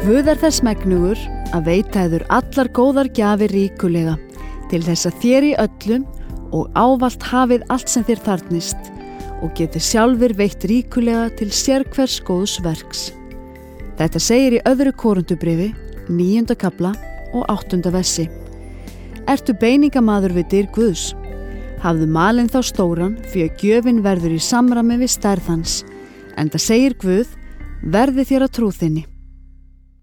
Guð þess megnugur að veita yður allar góðar gjafir ríkulega, til þess að þér í öllum og ávallt hafið allt sem þér þarfnist og getið sjálfir veitt ríkulega til sérhvers góðs verks. Þetta segir í 2. Korintubréfi, 9. kafla og 8. versi. Ertu beiningamaður við dyr Guðs? Hafðu malinn þá stóran, því að gjöfin verður í samræmi við stærð hans. Enda segir Guð, verði þér að trú þinni.